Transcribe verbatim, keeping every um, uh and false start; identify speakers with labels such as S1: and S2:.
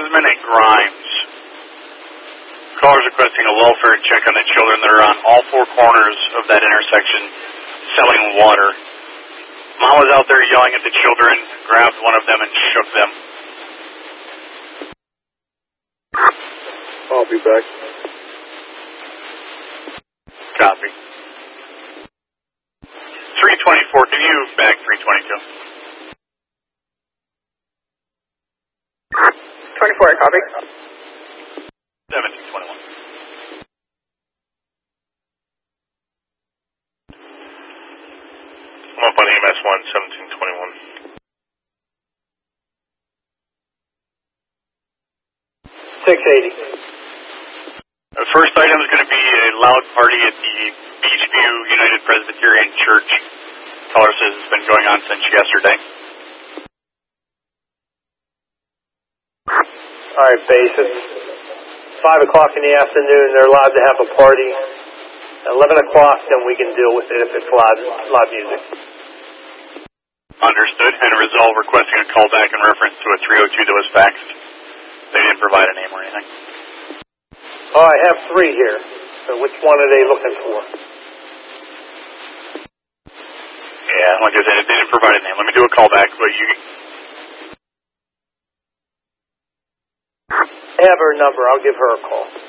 S1: Osmond and Grimes. Callers requesting a welfare check on the children that are on all four corners of that intersection selling water. Mom was out there yelling at the children, grabbed one of them and shook them.
S2: I'll be back.
S1: Copy. three twenty-four, can you back three twenty-two?
S3: twenty-four, copy.
S1: seventeen twenty-one.
S4: I'm up on E M S one, seventeen twenty-one.
S2: six eighty.
S1: The first item is going to be a loud party at the Beachview United Presbyterian Church. Caller says it's been going on since yesterday.
S2: All right, base. It's five o'clock in the afternoon. They're allowed to have a party. eleven o'clock, then we can deal with it if it's loud, loud music.
S1: Understood. And resolve requesting a callback in reference to a three oh two that was faxed. They didn't provide a name or anything.
S2: Oh, I have three here. So which one are they looking for?
S1: Yeah, like I said, they didn't provide a name. Let me do a callback, but you...
S2: I have her number. I'll give her a call.